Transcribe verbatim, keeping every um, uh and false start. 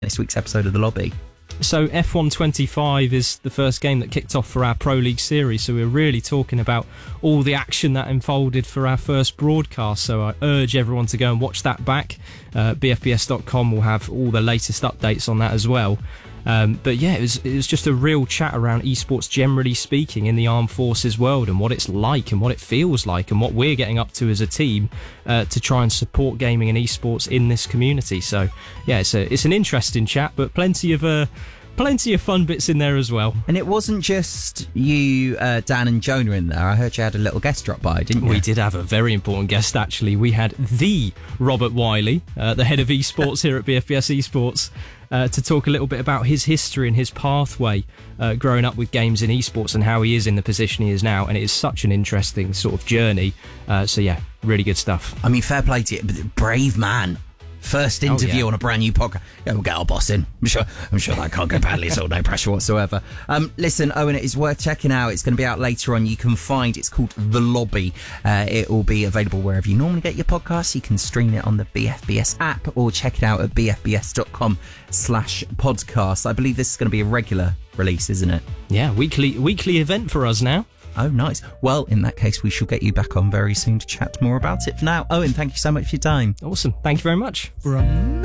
this week's episode of The Lobby? So F one twenty-five is the first game that kicked off for our Pro League series, so we're really talking about all the action that unfolded for our first broadcast, so I urge everyone to go and watch that back. uh, B F B S dot com will have all the latest updates on that as well. Um, but yeah, it was, it was just a real chat around esports generally speaking in the armed forces world, and what it's like and what it feels like and what we're getting up to as a team uh, to try and support gaming and esports in this community. So yeah, it's a, it's an interesting chat, but plenty of uh, plenty of fun bits in there as well. And it wasn't just you, uh, Dan and Jonah in there. I heard you had a little guest drop by, didn't you? We did have a very important guest, actually. We had the Robert Wiley, uh, the head of esports here at B F B S Esports, uh, to talk a little bit about his history and his pathway uh, growing up with games in esports and how he is in the position he is now. And it is such an interesting sort of journey. Uh, so yeah, really good stuff. I mean, fair play to you. Brave man. First interview oh, yeah. on a brand new podcast. Yeah, we'll get our boss in. I'm sure I'm sure that can't go badly. It's all no pressure whatsoever. Um, listen, Owen, it is worth checking out. It's going to be out later on. You can find, it's called The Lobby. Uh, it will be available wherever you normally get your podcasts. You can stream it on the B F B S app or check it out at b f b s dot com slash podcast. I believe this is going to be a regular release, isn't it? Yeah, weekly weekly event for us now. Oh, nice. Well, in that case, we shall get you back on very soon to chat more about it. For now, Owen, thank you so much for your time. Awesome. Thank you very much. From